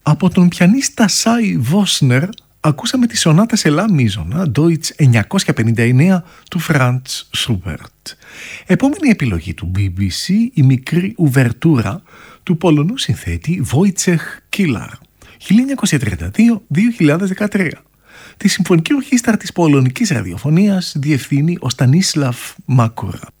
Από τον πιανίστα Σάι Βόσνερ ακούσαμε τη σονάτα σε λα μίζωνα, Deutsch 959 του Φραντς Σούπερτ. Επόμενη επιλογή του BBC, η μικρή ουβερτούρα του Πολωνού συνθέτη Wojciech Kilar, 1932-2013. Τη Συμφωνική Ορχήστρα της Πολωνικής Ραδιοφωνίας διευθύνει ο Στανίσλαβ Μάκουρα.